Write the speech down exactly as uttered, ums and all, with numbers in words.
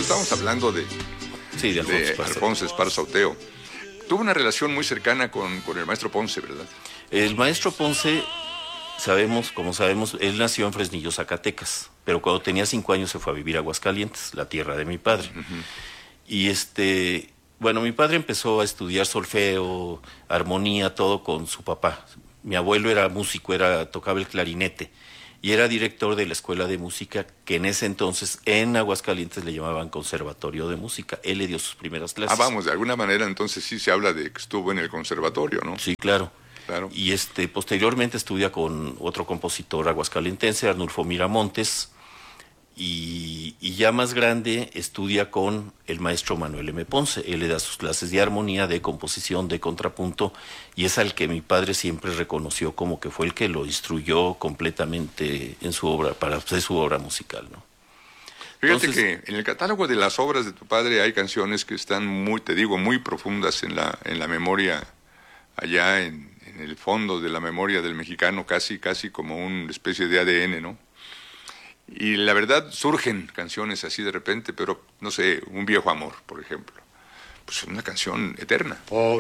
estamos hablando de, sí, de, Alfonso, de Esparza. Alfonso Esparza Oteo. Tuvo una relación muy cercana con, con el maestro Ponce, ¿verdad? El maestro Ponce, sabemos, como sabemos, él nació en Fresnillo, Zacatecas, pero cuando tenía cinco años se fue a vivir a Aguascalientes, la tierra de mi padre. Uh-huh. Y este, bueno, mi padre empezó a estudiar solfeo, armonía, todo con su papá. Mi abuelo era músico, era, tocaba el clarinete y era director de la escuela de música que en ese entonces en Aguascalientes le llamaban Conservatorio de Música. Él le dio sus primeras clases. Ah, vamos, de alguna manera entonces sí se habla de que estuvo en el conservatorio, ¿no? Sí, claro. Claro. Y este, posteriormente estudia con otro compositor aguascalentense, Arnulfo Miramontes, y, y ya más grande estudia con el maestro Manuel M. Ponce. Él le da sus clases de armonía, de composición, de contrapunto, y es al que mi padre siempre reconoció como que fue el que lo instruyó completamente en su obra, para hacer su obra musical, ¿no? Fíjate Entonces, que en el catálogo de las obras de tu padre hay canciones que están muy, te digo, muy profundas en la, en la memoria, allá en, en el fondo de la memoria del mexicano, casi, casi como una especie de A D N, ¿no? Y la verdad surgen canciones así de repente, pero no sé, Un viejo amor, por ejemplo, pues es una canción eterna. Oh.